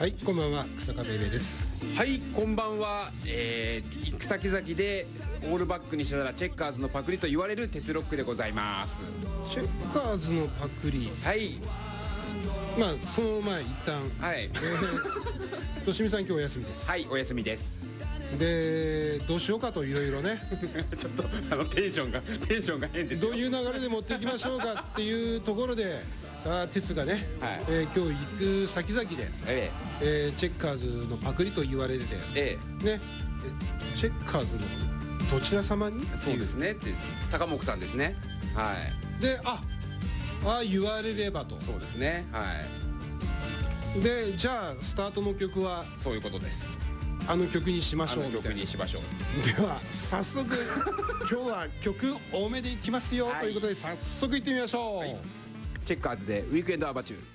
はい、こんばんは、草壁ベイです。 はい、こんばんは。行く先々でオールバックにしたらチェッカーズのパクリと言われる鉄ロックでございます。 チェッカーズのパクリ。 はい。 まあその前一旦、 はい。 としみさん今日お休みです。 はい、お休みです。 で、どうしようかといろいろね。 ちょっとテンションが変ですよ。 どういう流れで持っていきましょうかっていうところで、鉄がね、 はい、 今日行く先々で、チェッカーズのパクリと言われてて、ね、チェッカーズのどちら様に？ そうですね。って高木さんですね。はい。 で、言われればと。 そうですね。はい。 で、じゃあスタートの曲はそういうことです。 あの曲にしましょうみたいな。 曲にしましょう。 では早速今日は曲多めでいきますよ、ということで早速いってみましょう。 チェッカーズでウィークエンドアバチュール。